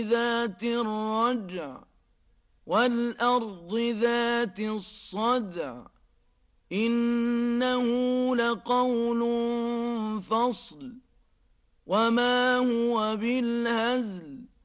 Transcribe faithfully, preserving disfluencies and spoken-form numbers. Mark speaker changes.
Speaker 1: ذات الرجع والأرض ذات الصدع إنه لقول فصل وما هو بالهزل